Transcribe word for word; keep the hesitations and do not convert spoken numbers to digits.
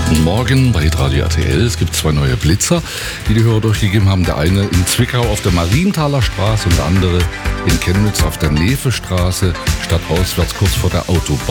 Guten Morgen bei Radio R T L. Es gibt zwei neue Blitzer, die die Hörer durchgegeben haben. Der eine in Zwickau auf der Marienthaler Straße und der andere in Chemnitz auf der Nevestraße, stadtauswärts kurz vor der Autobahn.